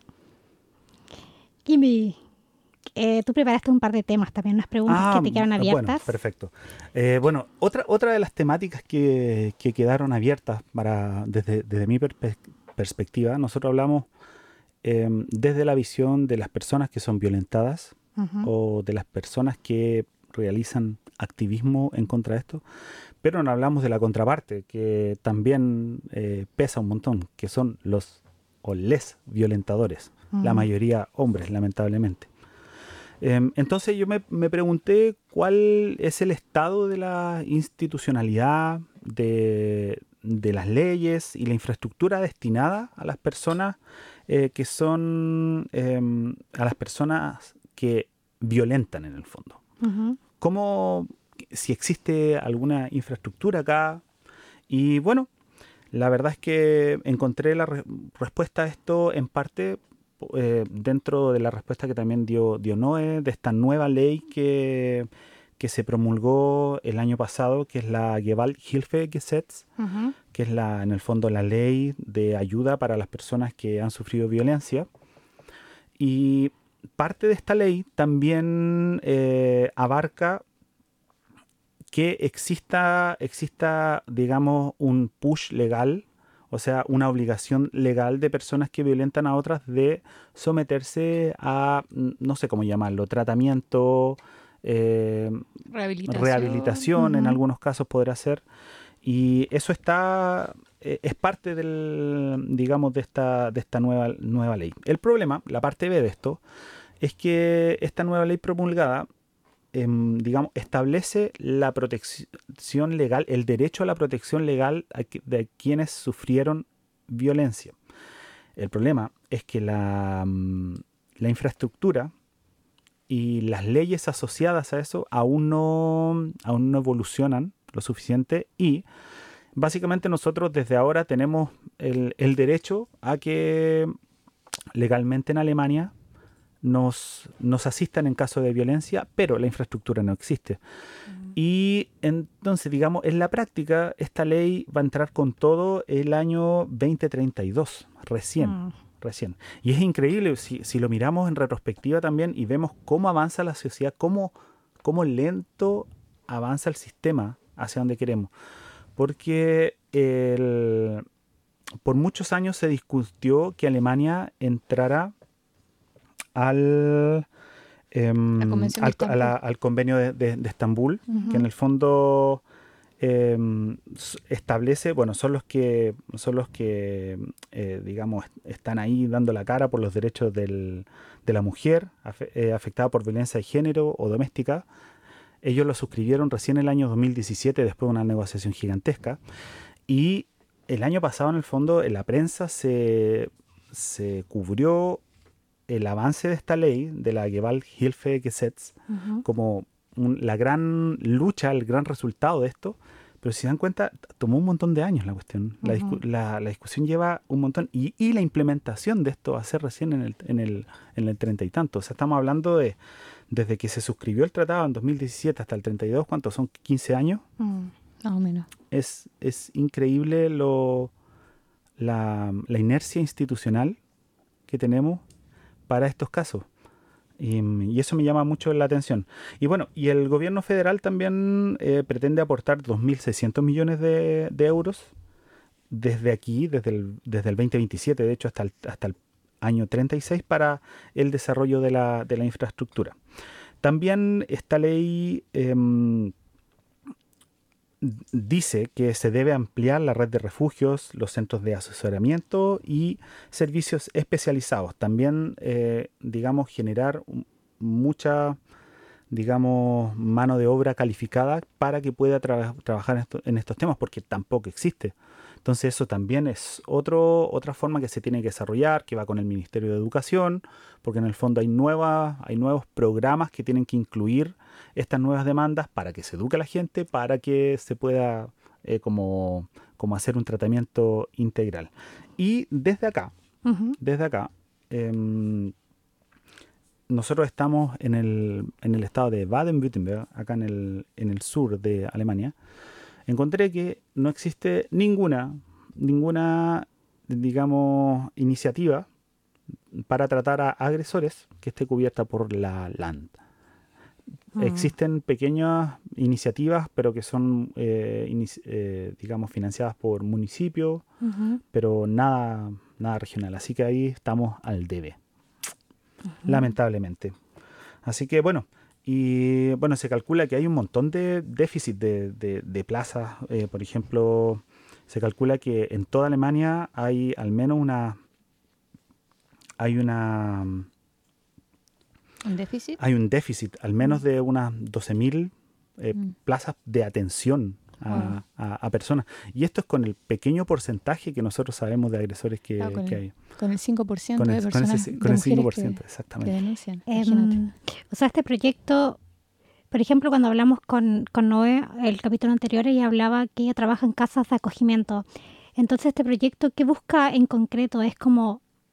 Kimi, eh, tú preparaste un par de temas también, unas preguntas ah, que te quedaron abiertas. Bueno, perfecto. Eh, bueno, otra, otra de las temáticas que, que quedaron abiertas para desde, desde mi perspe- perspectiva, nosotros hablamos eh, desde la visión de las personas que son violentadas uh-huh. o de las personas que realizan activismo en contra de esto, pero no hablamos de la contraparte, que también eh, pesa un montón, que son los o les violentadores, uh-huh. la mayoría hombres, lamentablemente. Eh, entonces yo me, me pregunté cuál es el estado de la institucionalidad, de, de las leyes y la infraestructura destinada a las personas eh, que son, eh, a las personas que violentan en el fondo. Uh-huh. ¿Cómo, si existe alguna infraestructura acá? Y bueno, la verdad es que encontré la re- respuesta a esto en parte eh, dentro de la respuesta que también dio, dio Noé, de esta nueva ley que, que se promulgó el año pasado, que es la Gewalthilfegesetz, Ujú. que es la, en el fondo la ley de ayuda para las personas que han sufrido violencia. Y parte de esta ley también eh, abarca que exista, exista, digamos, un push legal, o sea, una obligación legal de personas que violentan a otras de someterse a, no sé cómo llamarlo, tratamiento, eh, Rehabilitación. rehabilitación, en Ujú. algunos casos podrá ser. Y eso está, eh, es parte del, digamos, de esta, de esta nueva, nueva ley. El problema, la parte B de esto, es que esta nueva ley promulgada, em, digamos, establece la protección legal, el derecho a la protección legal a que- de quienes sufrieron violencia. El problema es que la, mm, la infraestructura y las leyes asociadas a eso aún no, aún no evolucionan lo suficiente y básicamente nosotros desde ahora tenemos el, el derecho a que legalmente en Alemania nos, nos asistan en caso de violencia, pero la infraestructura no existe. Y entonces, digamos, en la práctica, esta ley va a entrar con todo el año veinte treinta y dos, recién, Mm. recién. Y es increíble, si, si lo miramos en retrospectiva también y vemos cómo avanza la sociedad, cómo, cómo lento avanza el sistema hacia donde queremos. Porque el, por muchos años se discutió que Alemania entrara al, em, La Convención de al, a la- Estambul. al convenio de, de- de Estambul, Ujú. que en el fondo em, s- establece, bueno, son los que, son los que eh, digamos, est- están ahí dando la cara por los derechos del- de la mujer afe- eh, afectada por violencia de género o doméstica. Ellos lo suscribieron recién en el año dos mil diecisiete, después de una negociación gigantesca. Y el año pasado, en el fondo, en la prensa se, se cubrió el avance de esta ley, de la Gewalthilfegesetz, Ujú. como un- la gran lucha, el gran resultado de esto. Pero si se dan cuenta, t- tomó un montón de años la cuestión. La, discu- Ujú. la- la discusión lleva un montón. Y, y la implementación de esto va a ser recién en el, en el, en el treinta y tanto. O sea, estamos hablando de, desde que se suscribió el tratado en dos mil diecisiete hasta el treinta y dos, ¿cuántos son? quince años. Mm. Más o menos. Es, es increíble lo, la, la inercia institucional que tenemos para estos casos. Y, y eso me llama mucho la atención. Y bueno, y el gobierno federal también eh, pretende aportar dos mil seiscientos millones de, de euros desde aquí, desde el, desde el veinte veintisiete, de hecho, hasta el, hasta el año treinta y seis para el desarrollo de la, de la infraestructura. También esta ley em, dice que se debe ampliar la red de refugios, los centros de asesoramiento y servicios especializados. También, eh, digamos, generar un- mucha, digamos, mano de obra calificada para que pueda traba- trabajar en, esto- en estos temas, porque tampoco existe. Entonces eso también es otro, otra forma que se tiene que desarrollar, que va con el Ministerio de Educación, porque en el fondo hay, nuevas, hay nuevos programas que tienen que incluir estas nuevas demandas para que se eduque a la gente, para que se pueda eh, como, como hacer un tratamiento integral. Y desde acá, Ujú. desde acá, em, nosotros estamos en el, en el estado de Baden-Württemberg, acá en el, en el sur de Alemania. Encontré que no existe ninguna, ninguna, digamos, iniciativa para tratar a agresores que esté cubierta por la Land. Mm. Existen pequeñas iniciativas, pero que son, eh, inici- eh, digamos, financiadas por municipios, Ujú. pero nada, nada regional. Así que ahí estamos al debe, lamentablemente. Así que bueno, y bueno, se calcula que hay un montón de déficit de, de- de plazas. Eh, por ejemplo, se calcula que en toda Alemania hay al menos una, hay una, ¿Un déficit? hay un déficit, al menos de unas doce mil eh, Mm. plazas de atención a, a- a personas. Y esto es con el pequeño porcentaje que nosotros sabemos de agresores que, Ah, con, que el, hay. con el cinco por ciento Con de el, con personas, ese, de con el mujeres cinco por ciento, que, que exactamente. denuncian. Imagínate. Em, o sea, este proyecto, por ejemplo, cuando hablamos con, con Noé, el capítulo anterior, ella hablaba que ella trabaja en casas de acogimiento. Entonces, este proyecto, ¿qué busca en concreto? Es como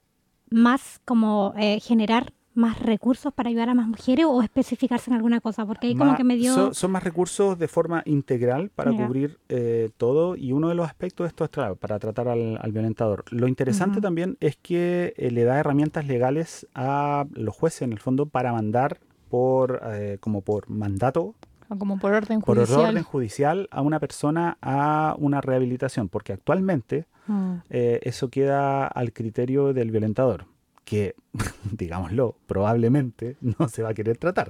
más como eh, generar más recursos para ayudar a más mujeres o especificarse en alguna cosa? Porque ahí como Ma- que me dio... son, son más recursos de forma integral para Ya. cubrir eh, todo, y uno de los aspectos de esto es tra- para tratar al, al violentador. Lo interesante Ujú. también es que eh, le da herramientas legales a los jueces en el fondo para mandar por eh, como por mandato, O como por orden por orden judicial. judicial a una persona a una rehabilitación, porque actualmente Mm. eh, eso queda al criterio del violentador, que, digámoslo, probablemente no se va a querer tratar.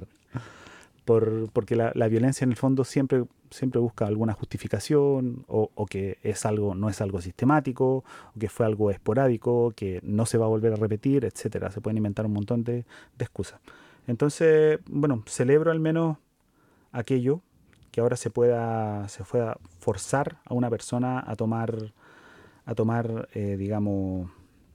Por, porque la, la violencia en el fondo siempre, siempre busca alguna justificación, o, o que es algo, no es algo sistemático, o que fue algo esporádico, que no se va a volver a repetir, etcétera. Se pueden inventar un montón de, de excusas. Entonces, bueno, celebro al menos aquello que ahora se pueda, se pueda forzar a una persona a tomar, a tomar eh, digamos,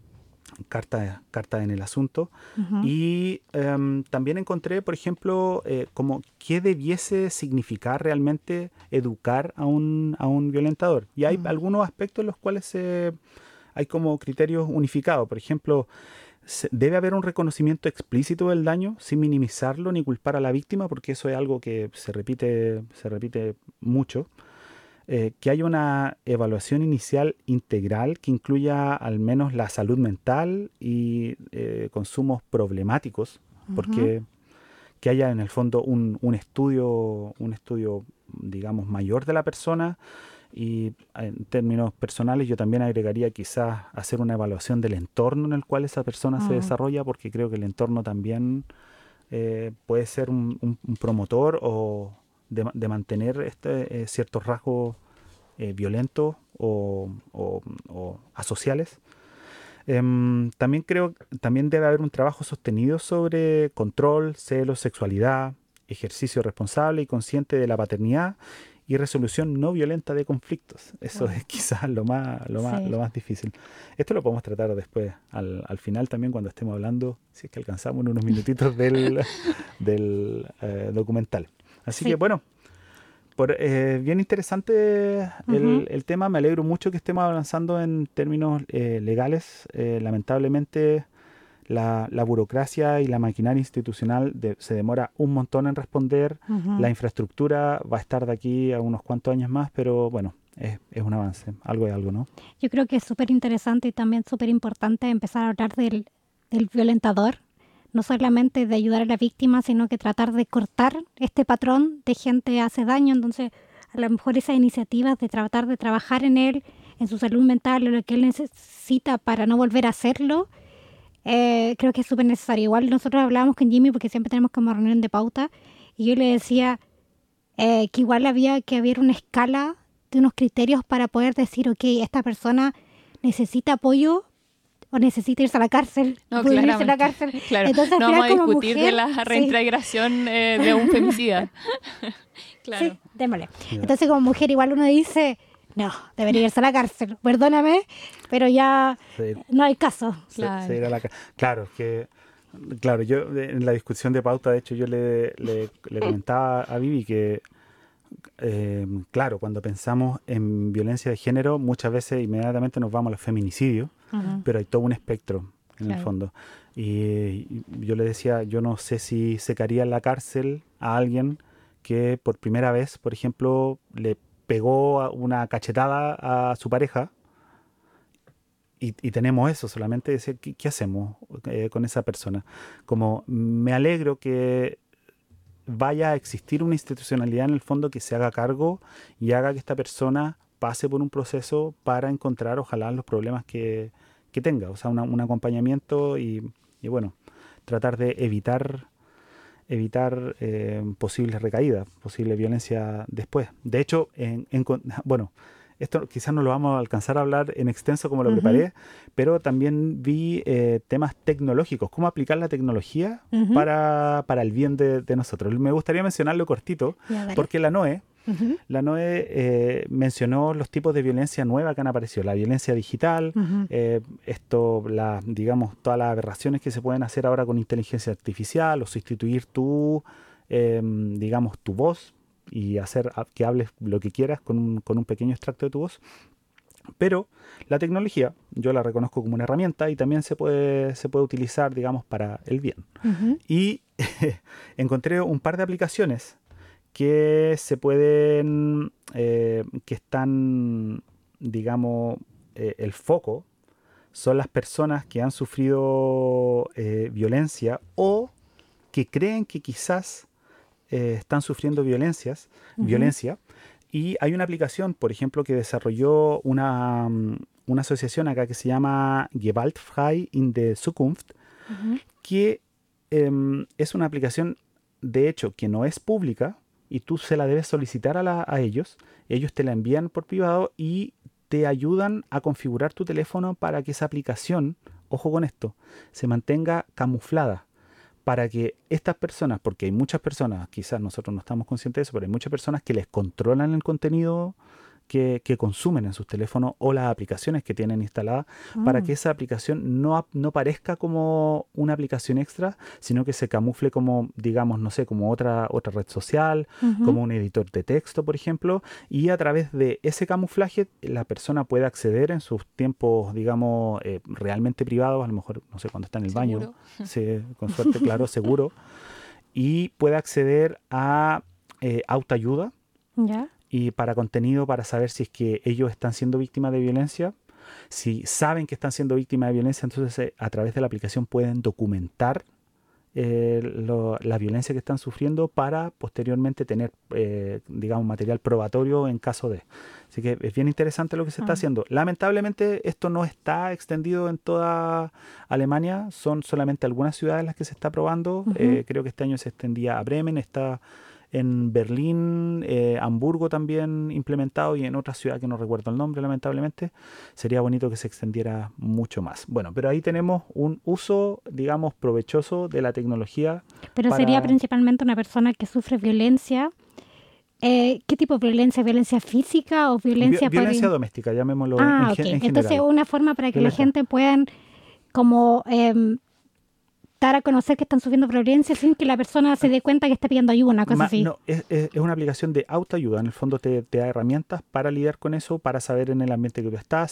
carta, carta en el asunto. Ujú. Y em, también encontré, por ejemplo, eh, como qué debiese significar realmente educar a un, a un violentador. Y hay Mm. algunos aspectos en los cuales eh, hay como criterios unificados. Por ejemplo, se- debe haber un reconocimiento explícito del daño sin minimizarlo ni culpar a la víctima, porque eso es algo que se repite, se repite mucho. Eh, que haya una evaluación inicial integral que incluya al menos la salud mental y eh, consumos problemáticos, Ujú. porque que haya en el fondo un, un estudio, un estudio, digamos, mayor de la persona. Y en términos personales yo también agregaría quizás hacer una evaluación del entorno en el cual esa persona se Mm. desarrolla, porque creo que el entorno también eh, puede ser un, un- un promotor o de, ma- de mantener este, eh, ciertos rasgos eh, violentos o, o- o asociales. Em, también creo, también debe haber un trabajo sostenido sobre control, celos, sexualidad, ejercicio responsable y consciente de la paternidad y resolución no violenta de conflictos. Eso Wow. es quizás lo más, lo más, Sí. lo más difícil. Esto lo podemos tratar después, al, al final también, cuando estemos hablando, si es que alcanzamos en unos minutitos del, del eh, documental. Así que Sí. bueno, por, eh, bien interesante Ujú. el, el tema. Me alegro mucho que estemos avanzando en términos eh, legales. Eh, lamentablemente, la, la burocracia y la maquinaria institucional de- se demora un montón en responder. Ujú. La infraestructura va a estar de aquí a unos cuantos años más, pero bueno, es, es un avance. Algo es algo, ¿no? Yo creo que es súper interesante y también súper importante empezar a hablar del, del violentador, no solamente de ayudar a la víctima, sino que tratar de cortar este patrón de gente que hace daño. Entonces, a lo mejor esas iniciativas de tratar de trabajar en él, en su salud mental, en lo que él necesita para no volver a hacerlo, eh, creo que es súper necesario. Igual nosotros hablábamos con Jimmy porque siempre tenemos como reunión de pauta y yo le decía eh, que igual había que haber una escala de unos criterios para poder decir, ok, esta persona necesita apoyo o necesita irse a la cárcel, No, poder irse a la claramente. cárcel. Claro, Entonces, al no vamos final, a como discutir de mujer, la sí, reintegración eh, de un femicida. Claro. sí, démosle. Ya. Entonces, como mujer, igual uno dice, no, debería irse a la cárcel, perdóname, pero ya Sí. no hay caso. Se, Claro. se irá a la ca- Claro, es que, claro, yo de- en la discusión de pauta, de hecho, yo le, le, le comentaba a Vivi que, eh, claro, cuando pensamos en violencia de género, muchas veces inmediatamente nos vamos a los feminicidios, Ujú. pero hay todo un espectro en el Claro. fondo. Y, y yo le decía, yo no sé si secaría en la cárcel a alguien que por primera vez, por ejemplo, le pegó a- una cachetada a su pareja. Y, y tenemos eso, solamente decir, ¿qué, qué hacemos eh, con esa persona? Como me alegro que vaya a existir una institucionalidad en el fondo que se haga cargo y haga que esta persona pase por un proceso para encontrar, ojalá, los problemas que, que tenga. O sea, una- un acompañamiento y, y, bueno, tratar de evitar, evitar eh, posibles recaídas, posible violencia después. De hecho, en, en con- bueno, esto quizás no lo vamos a alcanzar a hablar en extenso como lo Ujú. preparé, pero también vi eh, temas tecnológicos, cómo aplicar la tecnología Ujú. para, para el bien de, de nosotros. Me gustaría mencionarlo cortito, Ya, dale. porque la NOE, Ujú. la NOE eh, mencionó los tipos de violencia nueva que han aparecido. La violencia digital, Ujú. eh, esto, la, digamos, todas las aberraciones que se pueden hacer ahora con inteligencia artificial o sustituir tu, eh, digamos, tu voz y hacer a- que hables lo que quieras con un, con un pequeño extracto de tu voz. Pero la tecnología yo la reconozco como una herramienta y también se puede, se puede utilizar, digamos, para el bien. Ujú. Y encontré un par de aplicaciones que se pueden, eh, que están, digamos, eh, el foco son las personas que han sufrido eh, violencia o que creen que quizás eh, están sufriendo violencias, Ujú. violencia. Y hay una aplicación, por ejemplo, que desarrolló una, mm, una asociación acá que se llama Gewaltfrei in der Zukunft, Ujú. que em, es una aplicación, de hecho, que no es pública y tú se la debes solicitar a, la- a ellos. Ellos te la envían por privado y te ayudan a configurar tu teléfono para que esa aplicación, ojo con esto, se mantenga camuflada. Para que estas personas, porque hay muchas personas, quizás nosotros no estamos conscientes de eso, pero hay muchas personas que les controlan el contenido que, que consumen en sus teléfonos o las aplicaciones que tienen instaladas, para Mm. que esa aplicación no, ap- no parezca como una aplicación extra, sino que se camufle como, digamos, no sé, como otra, otra red social, Ujú. como un editor de texto, por ejemplo, y a través de ese camuflaje la persona puede acceder en sus tiempos, digamos, eh, realmente privados, a lo mejor, no sé, cuando está en el baño, Seguro. se- con suerte, claro, seguro, y puede acceder a eh, autoayuda ¿Ya? y para contenido para saber si es que ellos están siendo víctimas de violencia. Si saben que están siendo víctimas de violencia, entonces eh, a través de la aplicación pueden documentar eh, lo- la violencia que están sufriendo para posteriormente tener, eh, digamos, material probatorio en caso de. Así que es bien interesante lo que se está Ah. haciendo. Lamentablemente esto no está extendido en toda Alemania, son solamente algunas ciudades en las que se está probando. Ujú. Eh, creo que este año se extendía a Bremen, está en Berlín, eh, Hamburgo también implementado y en otra ciudad que no recuerdo el nombre, lamentablemente. Sería bonito que se extendiera mucho más. Bueno, pero ahí tenemos un uso, digamos, provechoso de la tecnología Pero sería para principalmente una persona que sufre violencia. Eh, ¿qué tipo de violencia? ¿Violencia física o vi- violencia por... violencia doméstica, llamémoslo en, en Ah, gen- ok. en Entonces, general. una forma para que la Violencia. gente puedan como em, dar a conocer que están sufriendo violencia sin que la persona se dé cuenta que está pidiendo ayuda, una cosa Ma- así. no, es, es- es una aplicación de autoayuda. En el fondo te, te da herramientas para lidiar con eso, para saber en el ambiente que tú estás,